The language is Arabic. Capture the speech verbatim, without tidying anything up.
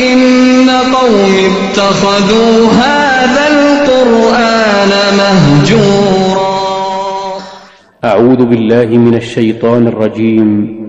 إن قوم اتخذوا هذا القرآن مهجورا. أعوذ بالله من الشيطان الرجيم.